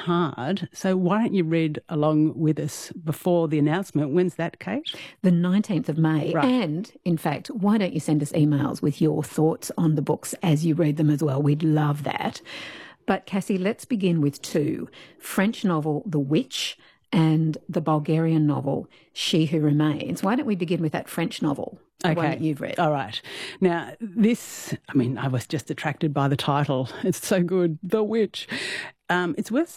hard. So why don't you read along with us before the announcement? When's that, Kate? The 19th of May. Right. And, in fact, why don't you send us emails with your thoughts on the books as you read them as well? We'd love that. But, Cassie, let's begin with two. French novel The Witch and the Bulgarian novel She Who Remains. Why don't we begin with that French novel? The one that you've read. All right. Now, I was just attracted by the title. It's so good, The Witch. It's worth